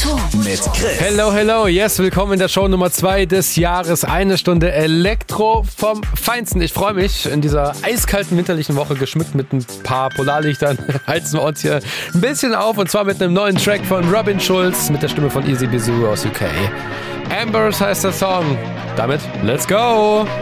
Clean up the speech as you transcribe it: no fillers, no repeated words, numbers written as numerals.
mit Chris. Hello, yes, willkommen in der Show Nummer 2 des Jahres. Eine Stunde Elektro vom Feinsten. Ich freue mich, in dieser eiskalten winterlichen Woche, geschmückt mit ein paar Polarlichtern, heizen wir uns hier ein bisschen auf, und zwar mit einem neuen Track von Robin Schulz mit der Stimme von Easy Bizou aus UK. Ambers heißt der Song. Damit, let's go!